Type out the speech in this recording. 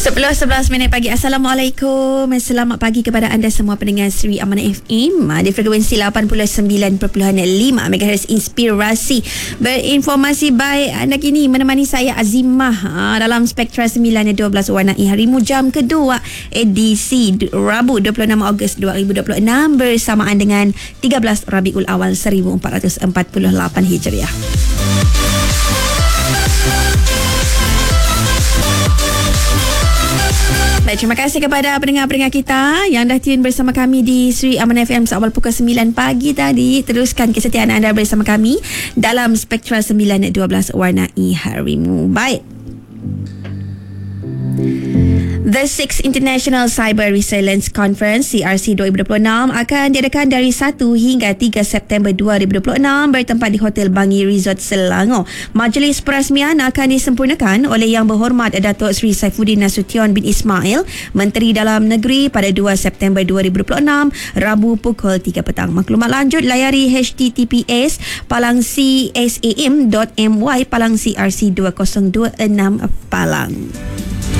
10:11 pagi. Assalamualaikum. Selamat pagi kepada anda semua pendengar Sri Amanah FM di frekuensi 89.5 MHz Inspirasi. Berinformasi baik anda kini menemani saya Azimah dalam Spektra 9.12 Warnai Harimu jam kedua edisi Rabu 26 Ogos 2026 bersamaan dengan 13 Rabiul Awal 1448 Hijriah. Baik, terima kasih kepada pendengar-pendengar kita yang dah tune bersama kami di Sri Amanah FM seawal pukul 9 pagi tadi. Teruskan kesetiaan anda bersama kami dalam Spektra 9.12 Warnai Harimu. Baik. The 6th International Cyber Resilience Conference CRC 2026 akan diadakan dari 1 hingga 3 September 2026 bertempat di Hotel Bangi Resort Selangor. Majlis perasmian akan disempurnakan oleh Yang Berhormat Datuk Seri Saifuddin Nasution bin Ismail, Menteri Dalam Negeri pada 2 September 2026, Rabu pukul 3 petang. Maklumat lanjut layari https://palang.csam.my/crc2026 Palang.